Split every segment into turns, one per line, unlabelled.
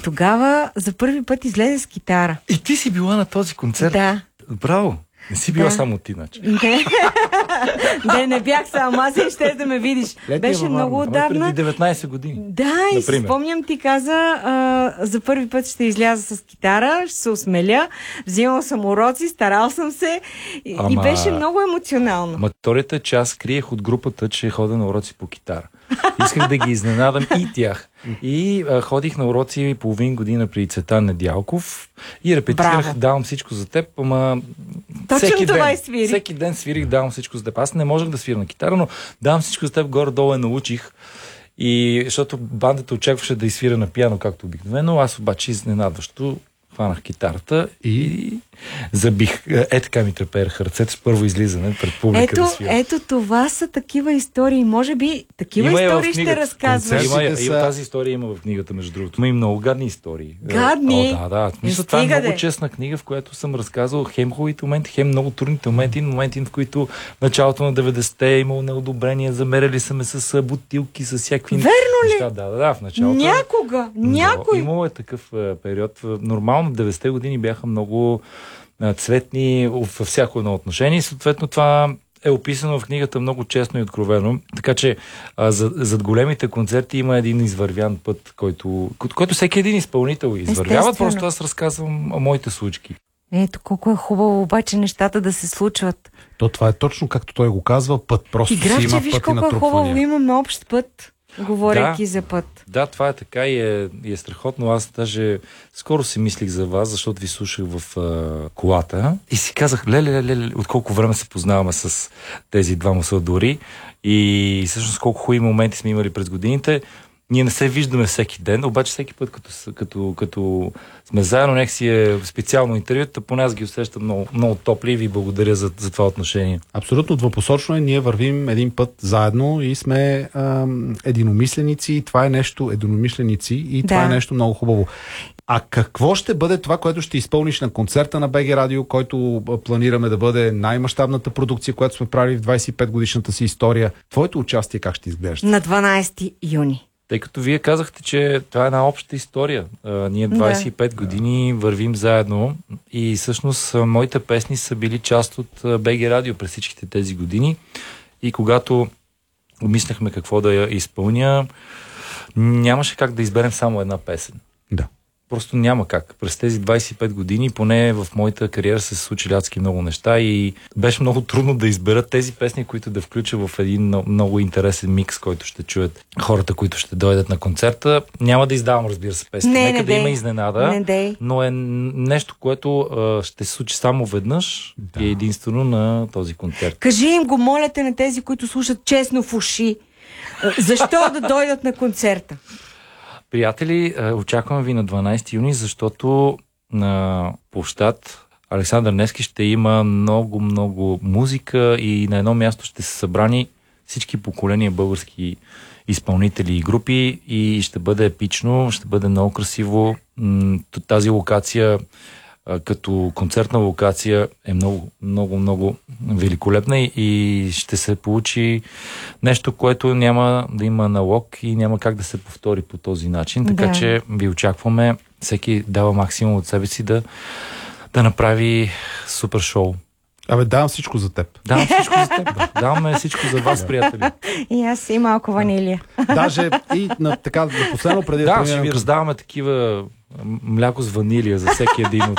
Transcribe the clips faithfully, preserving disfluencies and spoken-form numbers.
тогава за първи път излезе с китара.
И ти си била на този концерт?
Да.
Браво! Не си била
да.
само ти, значи.
Не. Не, не бях само аз и ще да ме видиш.
Летия
Беше много отдавна.
Преди деветнайсет години.
Да, и си спомням, ти каза, а, за първи път ще изляза с китара, ще се осмеля, взимал съм уроци, старал съм се и, Ама... и беше много емоционално.
Ма теорията е, че аз криех от групата, че ходя на уроци по китара. Исках да ги изненадам и тях. И а, ходих на уроци половин година при Цветан Недялков и репетирах, Браво. Давам всичко за теб, ама
Точно
всеки
това
ден,
и свири.
Всеки ден свирих, давам всичко за теб. Аз не можех да свиря на китара, но давам всичко за теб, горе-долу я научих. И защото бандата очакваше да изсвира на пиано, както обикновено, аз обаче изненадващо хванах китарата и забих. Е, така ми трепееха ръцете с първо излизане пред публика
ето,
да свира.
Ето това са такива истории. Може би такива има истории ще разказваш.
Има, има, има тази история има в книгата, между другото. Има и много гадни истории.
Гадни?
О, да, да. Мисля, това е много честна книга, в която съм разказал хем хубавите моменти, хем много трудните моменти, моменти, в които в началото на деветдесетте е имало неодобрение, замеряли са ме с бутилки, с всякакви
неща. Верно ли?
Да, да, да, в началото.
Някога, някой.
Имало е такъв период. Нормално в деветдесетте години бяха много цветни във всяко едно отношение и съответно това е описано в книгата много честно и откровено. Така че а, зад, зад големите концерти има един извървян път, който, който всеки един изпълнител извървява. Просто аз разказвам моите случки.
Ето колко е хубаво обаче нещата да се случват.
То това е точно както той го казва, път. Просто
Играче,
си има
виж
път и натрупвания.
колко е хубаво, имаме общ път. Говорейки
да,
за път.
Да, това е така и е, и е страхотно. Аз даже скоро си мислих за вас, защото ви слушах в а, колата и си казах, леле, леле, леле, от колко време се познаваме с тези двама салдори и всъщност колко хубави моменти сме имали през годините. Ние не се виждаме всеки ден, обаче всеки път, като, като, като сме заедно, нека си е специално интервюта, поне аз ги усещам много, много топли и ви благодаря за, за това отношение.
Абсолютно двупосочно е, ние вървим един път заедно и сме ам, единомисленици и това е нещо, единомисленици и да. Това е нещо много хубаво. А какво ще бъде това, което ще изпълниш на концерта на БГ Радио, който планираме да бъде най-мащабната продукция, която сме правили в двайсет и пет годишната си история? Твоето участие как ще изглежда?
На дванайсети юни.
Тъй като вие казахте, че това е една обща история. А, ние двайсет и пет да. години вървим заедно и всъщност моите песни са били част от БГ Радио през всичките тези години и когато обмисляхме какво да я изпълня, нямаше как да изберем само една песен.
Да.
Просто няма как. През тези двайсет и пет години, поне в моята кариера, се случили адски много неща и беше много трудно да избера тези песни, които да включа в един много интересен микс, който ще чуят хората, които ще дойдат на концерта. Няма да издавам, разбира се, песни.
Не,
Нека
не
да
дей.
има изненада,
не дей.
но е нещо, което а, ще се случи само веднъж да. И единствено на този концерт.
Кажи им го, моля те, на тези, които слушат честно в уши. Защо да дойдат на концерта?
Приятели, очаквам ви на дванайсети юни, защото на площад Александър Невски ще има много, много музика и на едно място ще са събрани всички поколения български изпълнители и групи и ще бъде епично, ще бъде много красиво. Тази локация като концертна локация е много, много, много великолепна и ще се получи нещо, което няма да има аналог и няма как да се повтори по този начин. Така да. Че ви очакваме, всеки дава максимум от себе си да, да направи супер шоу.
Абе, давам всичко за теб.
Давам всичко за теб, да. Даваме всичко за вас, приятели.
И аз и малко ванилия.
Даже и на, така, на последно преди
да... Да, ще ви раздаваме такива мляко с ванилия за всеки един от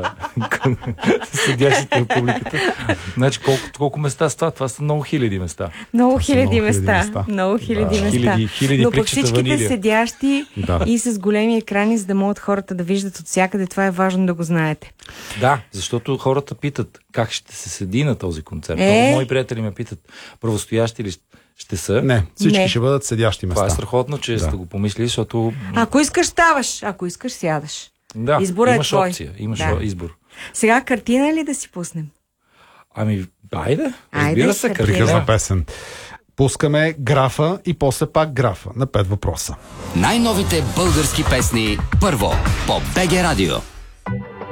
седящите в публиката. Значи, колко, колко места са това? Това са много хиляди места.
Много хиляди
много
места.
места.
Много хиляди
да.
места.
Хиляди, хиляди
но пък всичките
ванилия.
Седящи
да.
И с големи екрани, за да могат хората да виждат от всякъде. Това е важно да го знаете.
Да, защото хората питат как ще се седи на този концерт.
Е...
Много мои приятели ме питат, правостоящи ли ще са?
Не, всички
Не.
ще бъдат седящи места.
Това е страхотно, че
да.
сте го помислили, защото...
Ако искаш, ставаш. Ако искаш, сядаш.
Да,
изборът
имаш
е твой.
опция, имаш
да.
избор.
Сега картина ли да си пуснем?
Ами, айде, разбира
Айде,
се,
картина.
Приказна песен. Пускаме графа и после пак графа на пет въпроса.
Най-новите български песни първо по БГ Радио.